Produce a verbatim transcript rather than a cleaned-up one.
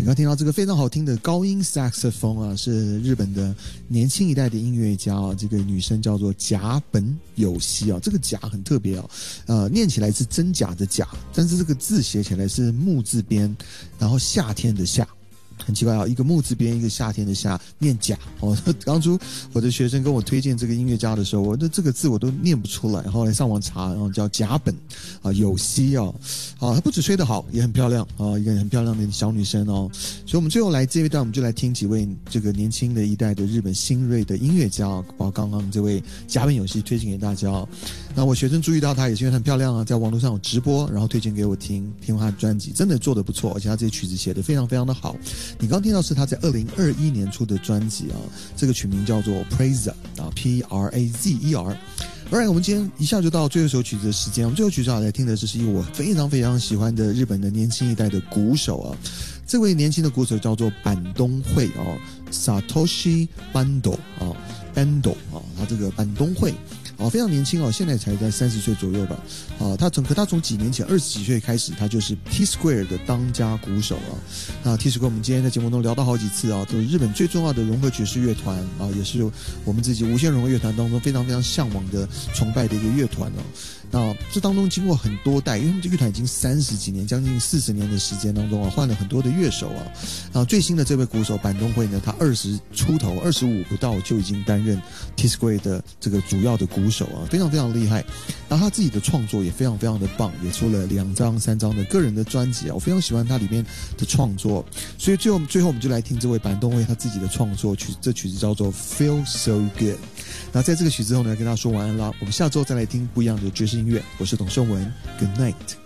你刚听到这个非常好听的高音萨克斯风啊，是日本的年轻一代的音乐家啊，这个女生叫做甲本有希啊，这个甲很特别啊，呃，念起来是真假的假，但是这个字写起来是木字边，然后夏天的夏。很奇怪啊，一个木字边，一个夏天的夏，念甲哦。当初我的学生跟我推荐这个音乐家的时候，我的这个字我都念不出来，后来上网查，然后叫甲本啊有希哦，啊，她不止吹得好，也很漂亮啊，一个很漂亮的小女生哦。所以我们最后来这一段，我们就来听几位这个年轻的一代的日本新锐的音乐家，包括刚刚这位甲本有希推荐给大家。那我学生注意到她也是因为她很漂亮啊，在网络上有直播，然后推荐给我听，听她的专辑，真的做得不错，而且她这些曲子写得非常非常的好。你刚听到是他在二零二一年出的专辑啊，这个曲名叫做 Prazer 啊 ，P R A Z E R。Alright， 我们今天一下就到最后一首曲子的时间。我们最后曲子要来听的，这是一个我非常非常喜欢的日本的年轻一代的鼓手啊。这位年轻的鼓手叫做坂东惠哦 ，Satoshi Bando 啊 ，Bando 啊，他这个坂东惠。哦，非常年轻哦，现在才在三十岁左右吧。啊，他从可他从几年前二十几岁开始，他就是 T Square 的当家鼓手啊。那 T Square 我们今天在节目中聊到好几次啊，都是日本最重要的融合爵士乐团啊，也是我们自己无线融合乐团当中非常非常向往的、崇拜的一个乐团哦。那这当中经过很多代，因为他们这乐团已经三十几年，将近四十年的时间当中啊，换了很多的乐手啊。啊，最新的这位鼓手坂东惠呢，他二十出头，二十五不到就已经担任 T Square 的这个主要的鼓手啊，非常非常厉害。然后他自己的创作也非常非常的棒，也出了两张、三张的个人的专辑啊，我非常喜欢他里面的创作。所以最后最后我们就来听这位坂东惠他自己的创作曲，这曲子叫做 Feel So Good。那在这个曲之后呢，跟大家说晚安啦。我们下周再来听不一样的爵士音乐。我是董胜文 ，Good night。